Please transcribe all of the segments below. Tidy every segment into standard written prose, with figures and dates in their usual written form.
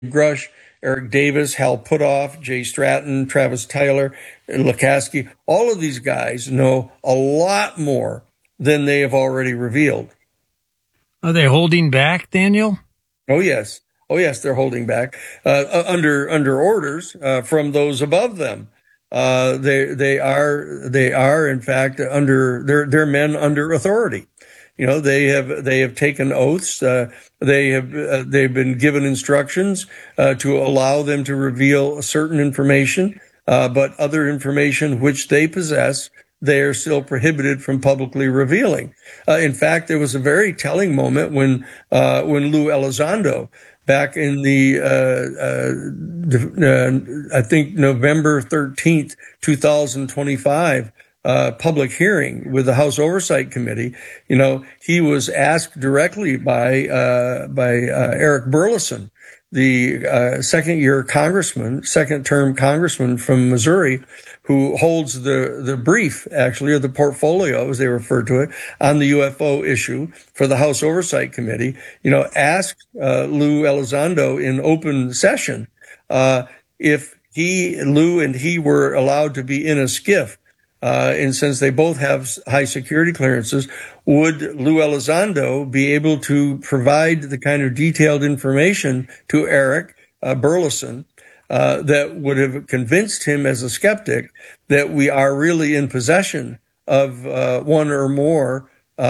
Grush, Eric Davis, Hal Puthoff, Jay Stratton, Travis Tyler, Lukaski, all of these guys know a lot more than they have already revealed. Are they holding back, Daniel? Oh, yes. Oh, yes, they're holding back under orders from those above them. They are in fact they're men under authority. You know, they have taken oaths. They've been given instructions to allow them to reveal certain information, but other information which they possess, they are still prohibited from publicly revealing. In fact, there was a very telling moment when Lou Elizondo, back in I think November 13th, 2025, public hearing with the House Oversight Committee, you know, he was asked directly by Eric Burleson, the second term congressman from Missouri, who holds the brief, actually, or the portfolio, as they refer to it, on the UFO issue for the House Oversight Committee, you know, asked Lou Elizondo in open session if Lou and he were allowed to be in a skiff. And since they both have high security clearances, would Lou Elizondo be able to provide the kind of detailed information to Eric Burleson that would have convinced him as a skeptic that we are really in possession of one or more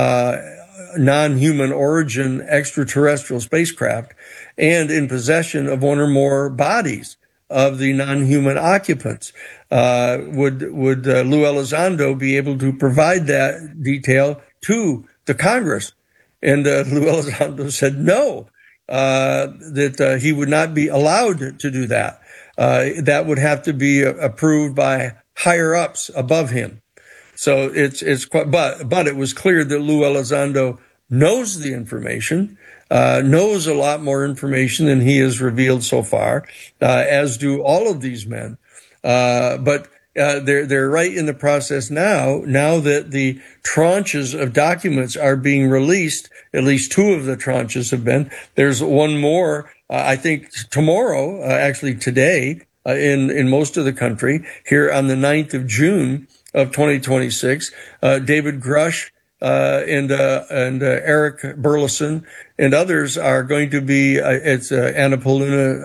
non-human origin extraterrestrial spacecraft and in possession of one or more bodies of the non-human occupants? Would Lou Elizondo be able to provide that detail to the Congress? And Lou Elizondo said no, that he would not be allowed to do that. That would have to be approved by higher ups above him. So it's quite, but it was clear that Lou Elizondo knows the information, knows a lot more information than he has revealed so far, as do all of these men. But they're right in the process now that the tranches of documents are being released. At least two of the tranches have been. There's one more, I think tomorrow, actually today, in most of the country, here on the 9th of June of 2026, David Grush, and Eric Burleson and others are going to be, Annapoluna,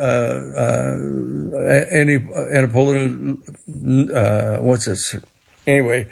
what's this? Anyway,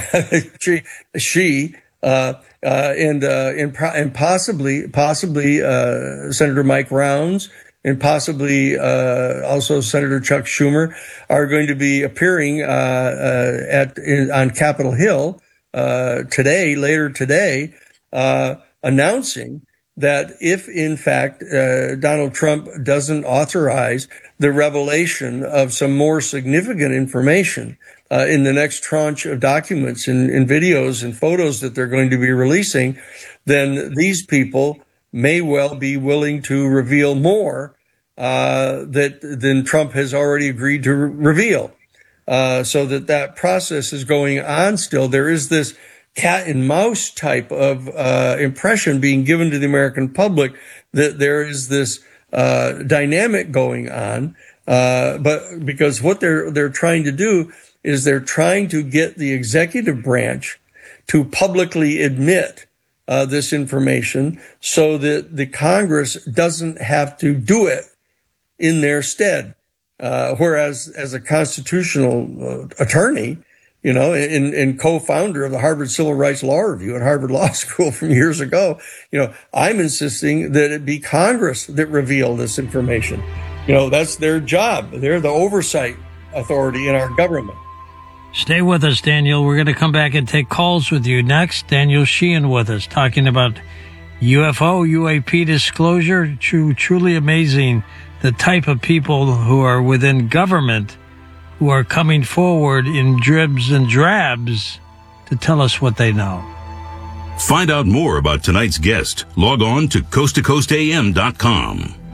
and possibly, Senator Mike Rounds and possibly, also Senator Chuck Schumer are going to be appearing, on Capitol Hill, later today, announcing that if in fact Donald Trump doesn't authorize the revelation of some more significant information in the next tranche of documents and videos and photos that they're going to be releasing, then these people may well be willing to reveal more than Trump has already agreed to reveal. So that process is going on still. There is this cat and mouse type of impression being given to the American public that there is this dynamic going on, but because what they're trying to do is they're trying to get the executive branch to publicly admit this information so that the Congress doesn't have to do it in their stead. Whereas as a constitutional attorney, you know, and co-founder of the Harvard Civil Rights Law Review at Harvard Law School from years ago, you know, I'm insisting that it be Congress that reveal this information. You know, that's their job. They're the oversight authority in our government. Stay with us, Daniel. We're going to come back and take calls with you next. Daniel Sheehan with us talking about UFO, UAP disclosure. Truly amazing. The type of people who are within government who are coming forward in dribs and drabs to tell us what they know. Find out more about tonight's guest. Log on to coasttocoastam.com.